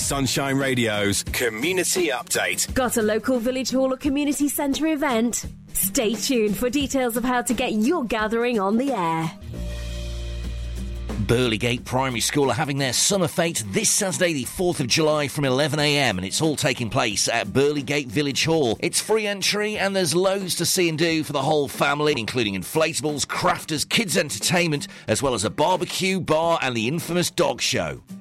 Sunshine Radio's Community Update. Got a local village hall or community centre event? Stay tuned for details of how to get your gathering on the air. Burleygate Primary School are having their summer fete this Saturday, the 4th of July from 11am, and it's all taking place at Burleygate Village Hall. It's free entry and there's loads to see and do for the whole family, including inflatables, crafters, kids entertainment, as well as a barbecue, bar and the infamous dog show.